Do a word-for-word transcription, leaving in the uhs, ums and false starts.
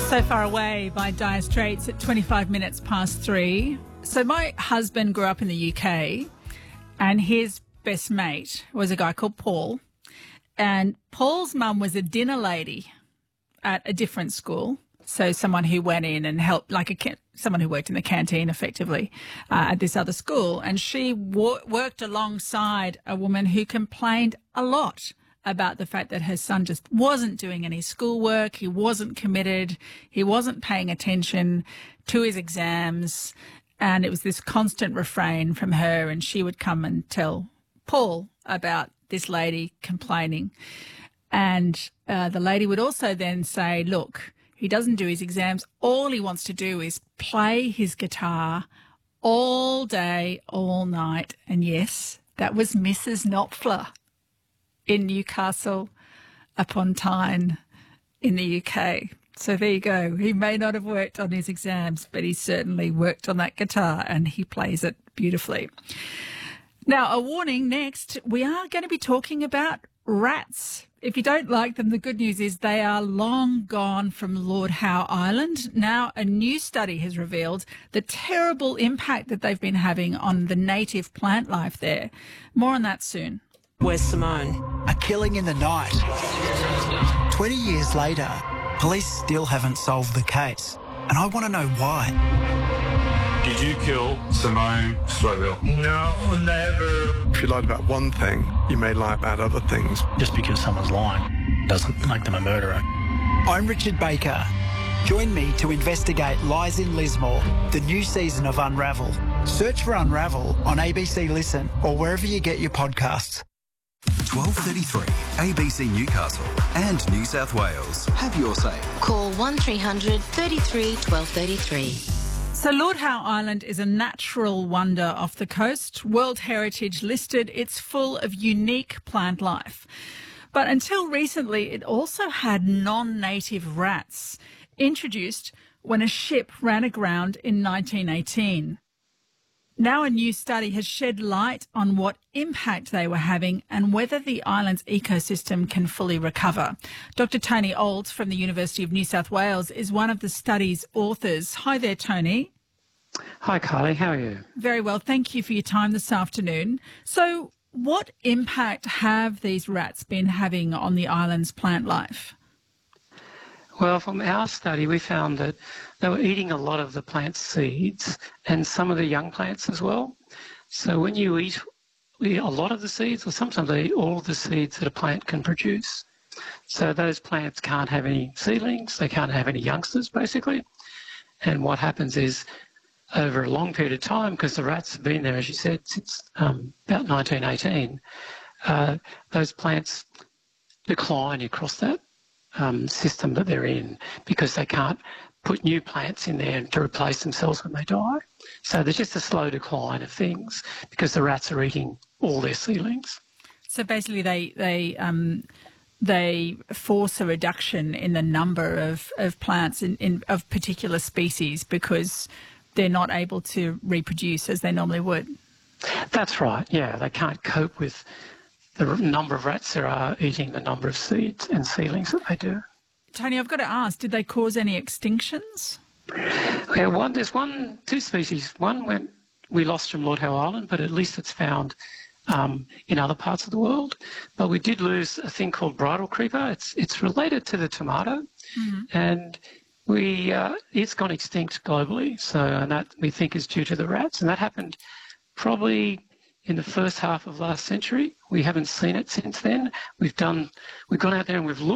So Far Away by Dire Straits at twenty-five minutes past three. So my husband grew up in the U K and his best mate was a guy called Paul. And Paul's mum was a dinner lady at a different school. So someone who went in and helped, like a someone who worked in the canteen effectively uh, at this other school. And she wo- worked alongside a woman who complained a lot about the fact that her son just wasn't doing any schoolwork, he wasn't committed, he wasn't paying attention to his exams, and it was this constant refrain from her, and she would come and tell Paul about this lady complaining. And uh, the lady would also then say, look, he doesn't do his exams, all he wants to do is play his guitar all day, all night. And yes, that was Missus Knopfler in Newcastle upon Tyne in the U K. So there you go. He may not have worked on his exams, but he certainly worked on that guitar and he plays it beautifully. Now, a warning next, we are going to be talking about rats. If you don't like them, the good news is they are long gone from Lord Howe Island. Now, a new study has revealed the terrible impact that they've been having on the native plant life there. More on that soon. Where's Simone? A killing in the night. twenty years later, police still haven't solved the case. And I want to know why. Did you kill Simone Slowell? No, never. If you lied about one thing, you may lie about other things. Just because someone's lying doesn't make them a murderer. I'm Richard Baker. Join me to investigate Lies in Lismore, the new season of Unravel. Search for Unravel on A B C Listen or wherever you get your podcasts. twelve thirty-three, A B C Newcastle and New South Wales. Have your say. Call one three hundred thirty-three twelve thirty-three. So Lord Howe Island is a natural wonder off the coast. World Heritage listed, it's full of unique plant life. But until recently, it also had non-native rats, introduced when a ship ran aground in nineteen eighteen. Now a new study has shed light on what impact they were having and whether the island's ecosystem can fully recover. Doctor Tony Olds from the University of New South Wales is one of the study's authors. Hi there, Tony. Hi, Carly. How are you? Very well. Thank you for your time this afternoon. So what impact have these rats been having on the island's plant life? Well, from our study, we found that they were eating a lot of the plant seeds and some of the young plants as well. So when you eat a lot of the seeds, or sometimes they eat all of the seeds that a plant can produce. So those plants can't have any seedlings, they can't have any youngsters, basically. And what happens is, over a long period of time, because the rats have been there, as you said, since um, about nineteen eighteen, uh, those plants decline across that Um, system that they're in because they can't put new plants in there to replace themselves when they die. So there's just a slow decline of things because the rats are eating all their seedlings. So basically they they um, they force a reduction in the number of, of plants in, in of particular species because they're not able to reproduce as they normally would. That's right, yeah. They can't cope with the number of rats there are eating the number of seeds and seedlings that they do. Tony, I've got to ask, did they cause any extinctions? Yeah, one, there's one, two species. One went, we lost from Lord Howe Island, but at least it's found um, in other parts of the world. But we did lose a thing called bridal creeper. It's it's related to the tomato, mm-hmm. and we uh, it's gone extinct globally. So and that we think is due to the rats, and that happened probably in the first half of last century. We haven't seen it since then. We've done, we've gone out there and we've looked.